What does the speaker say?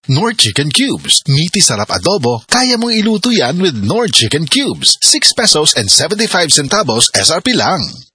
Knorr Chicken Cubes. Meaty sarap adobo. Kaya mong iluto yan with Knorr Chicken Cubes. 6 pesos and 75 centavos SRP lang.